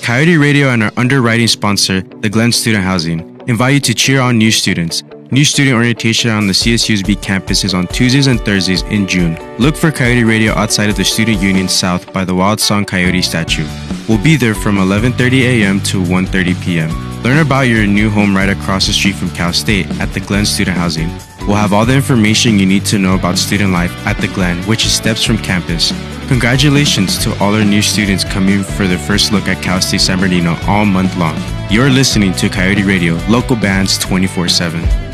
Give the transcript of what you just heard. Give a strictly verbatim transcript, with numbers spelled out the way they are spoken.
Coyote Radio and our underwriting sponsor, the Glen Student Housing, invite you to cheer on new students. New student orientation on the C S U S B campus is on Tuesdays and Thursdays in June. Look for Coyote Radio outside of the Student Union South by the Wild Song Coyote statue. We'll be there from eleven thirty a.m. to one thirty p.m. Learn about your new home right across the street from Cal State at the Glen Student Housing. We'll have all the information you need to know about student life at the Glen, which is steps from campus. Congratulations to all our new students coming for their first look at Cal State San Bernardino all month long. You're listening to Coyote Radio, local bands twenty-four seven.